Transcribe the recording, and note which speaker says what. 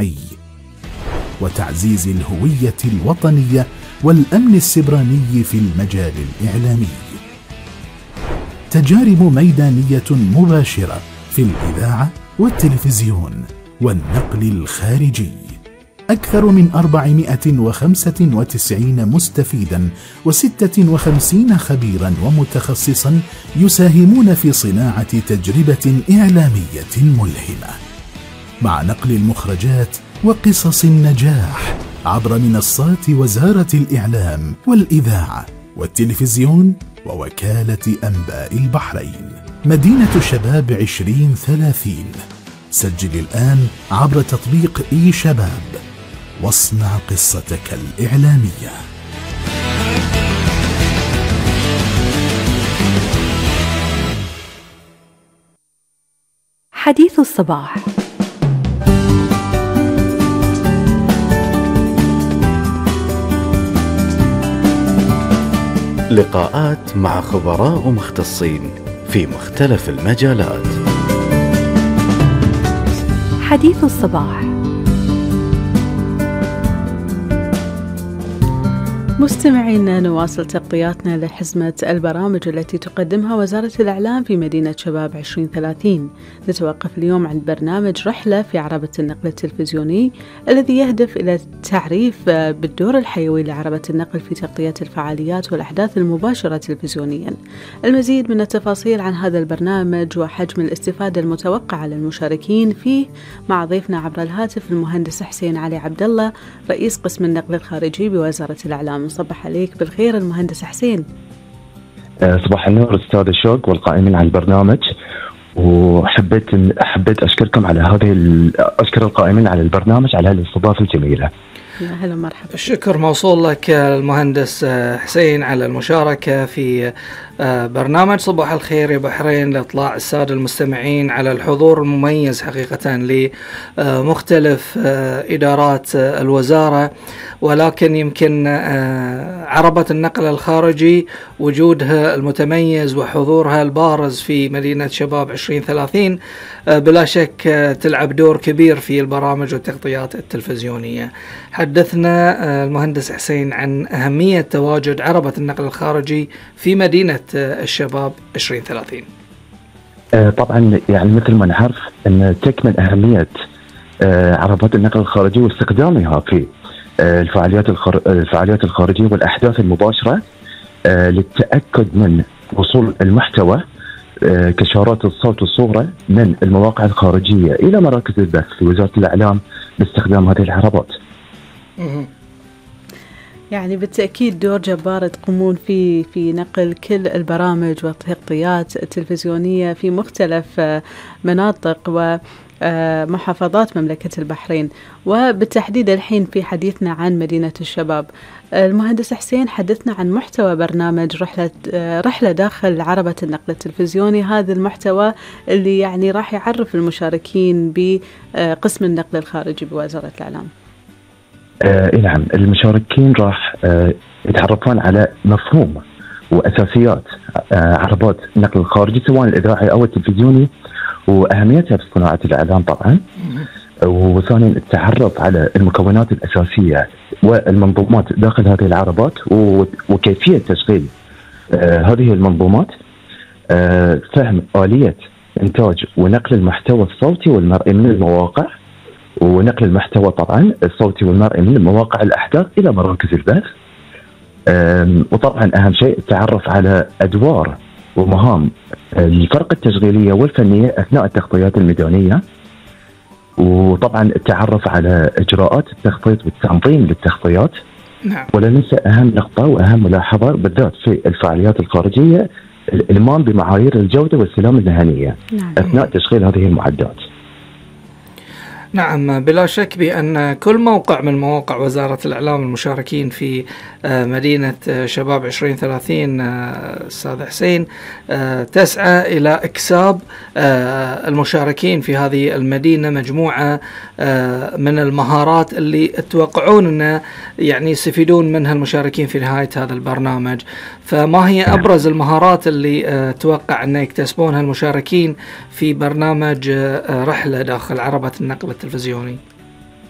Speaker 1: الاجتماعي، وتعزيز الهوية الوطنية والأمن السبراني في المجال الإعلامي. تجارب ميدانية مباشرة في الإذاعة والتلفزيون والنقل الخارجي. أكثر من 495 مستفيدا و56 خبيرا ومتخصصا يساهمون في صناعة تجربة إعلامية ملهمة، مع نقل المخرجات وقصص النجاح عبر منصات وزارة الإعلام والإذاعة والتلفزيون ووكالة أنباء البحرين. مدينة شباب 2030. سجل الآن عبر تطبيق إي شباب واصنع قصتك الإعلامية.
Speaker 2: حديث الصباح.
Speaker 3: لقاءات مع خبراء ومختصين في مختلف المجالات.
Speaker 2: حديث الصباح. مستمعينا، نواصل تغطياتنا لحزمة البرامج التي تقدمها وزارة الإعلام في مدينة شباب 2030. نتوقف اليوم عند برنامج رحلة في عربة النقل التلفزيوني الذي يهدف إلى التعريف بالدور الحيوي لعربة النقل في تغطية الفعاليات والأحداث المباشرة تلفزيونيا. المزيد من التفاصيل عن هذا البرنامج وحجم الاستفادة المتوقعة للمشاركين فيه مع ضيفنا عبر الهاتف المهندس حسين علي عبد الله، رئيس قسم النقل الخارجي بوزارة الإعلام. صباح عليك بالخير المهندس حسين.
Speaker 4: صباح النور أستاذ الشوق والقائمين على البرنامج، وحبيت أشكركم على أشكر القائمين على البرنامج على الاستضافة الجميلة.
Speaker 2: أهلا مرحبا.
Speaker 5: الشكر موصول لك المهندس حسين على المشاركة في برنامج صباح الخير يا بحرين لإطلاع السادة المستمعين على الحضور المميز حقيقة لمختلف إدارات الوزارة، ولكن يمكن عربة النقل الخارجي وجودها المتميز وحضورها البارز في مدينة شباب 2030 بلا شك تلعب دور كبير في البرامج والتغطيات التلفزيونية. حدثنا المهندس حسين عن أهمية تواجد عربة النقل الخارجي في مدينة الشباب 2030.
Speaker 4: طبعا يعني مثل ما نعرف أن تكمن أهمية عربات النقل الخارجي واستخدامها في الفعاليات الخارجية والأحداث المباشرة للتأكد من وصول المحتوى كشارات الصوت والصورة من المواقع الخارجية إلى مراكز البث في وزارة الإعلام باستخدام هذه العربات.
Speaker 2: يعني بالتأكيد دور جبار تقومون فيه في نقل كل البرامج والتغطيات التلفزيونية في مختلف مناطق ومحافظات مملكة البحرين، وبالتحديد الحين في حديثنا عن مدينة الشباب. المهندس حسين، حدثنا عن محتوى برنامج رحلة داخل عربة النقل التلفزيوني. هذا المحتوى اللي يعني راح يعرف المشاركين بقسم النقل الخارجي بوزارة الإعلام.
Speaker 4: نعم، المشاركين راح يتعرفون على مفهوم وأساسيات عربات النقل الخارجي سواء الإذاعي أو التلفزيوني وأهميتها في صناعة الإعلام طبعا، وثانيا التعرف على المكونات الأساسية والمنظومات داخل هذه العربات وكيفية تشغيل هذه المنظومات، فهم آلية إنتاج ونقل المحتوى الصوتي والمرئي من المواقع، ونقل المحتوى طبعا الصوتي والمرئي من مواقع الأحداث إلى مراكز البث، وطبعا أهم شيء التعرف على أدوار ومهام الفرق التشغيلية والفنية أثناء التغطيات الميدانية، وطبعا التعرف على إجراءات التخطيط والتنظيم للتغطيات.
Speaker 5: نعم.
Speaker 4: ولا ننسى أهم نقطة وأهم ملاحظة بالذات في الفعاليات الخارجية، الإلمام بمعايير الجودة والسلامة المهنية أثناء تشغيل هذه المعدات.
Speaker 5: نعم، بلا شك بأن كل موقع من مواقع وزارة الإعلام المشاركين في مدينة شباب 2030 أستاذ حسين تسعى إلى إكساب المشاركين في هذه المدينة مجموعة من المهارات اللي تتوقعون أن يعني يستفيدون منها المشاركين في نهاية هذا البرنامج. فما هي أبرز المهارات اللي توقع أن يكتسبونها المشاركين في برنامج رحلة داخل عربة النقل التلفزيوني؟